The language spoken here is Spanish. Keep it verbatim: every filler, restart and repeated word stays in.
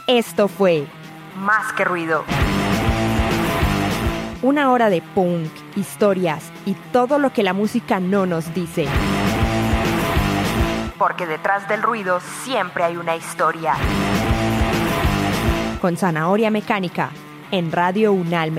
Esto fue Más que ruido. Una hora de punk, historias y todo lo que la música no nos dice. Porque detrás del ruido siempre hay una historia. Con Zanahoria Mecánica, en Radio Unal.